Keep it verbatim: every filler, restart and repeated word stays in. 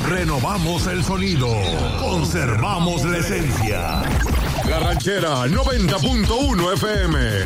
Renovamos el sonido. Conservamos la esencia. La Ranchera noventa punto uno F M.